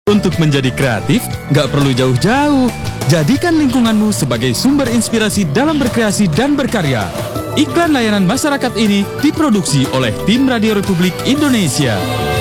Untuk menjadi kreatif, nggak perlu jauh-jauh. Jadikan lingkunganmu sebagai sumber inspirasi dalam berkreasi dan berkarya. Iklan layanan masyarakat ini diproduksi oleh Tim Radio Republik Indonesia.